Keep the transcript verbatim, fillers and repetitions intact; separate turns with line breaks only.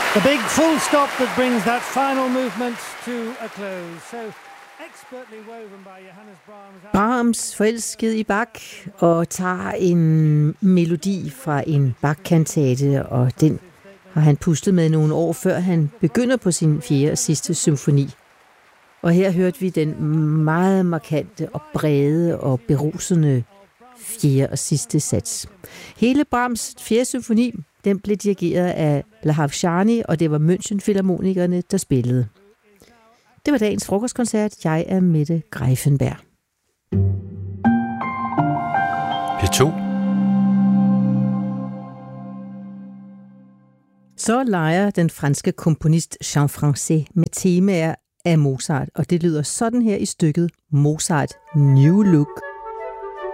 The big full stop that brings that final movement to a close. So expertly woven by Johannes Brahms.
Brahms forelsket i Bach og tager en melodi fra en Bach-kantate, og den har han pustet med nogle år før han begynder på sin fjerde og sidste symfoni. Og her hørte vi den meget markante og brede og berusende fjerde og sidste sats. Hele Brahms fjerde symfoni, den blev dirigeret af Lahavshani, og det var München Filharmonikerne, der spillede. Det var dagens frokostkoncert. Jeg er Mette Greiffenberg.
P to.
Så leger den franske komponist Jean Francais med temaer af Mozart, og det lyder sådan her i stykket Mozart New Look.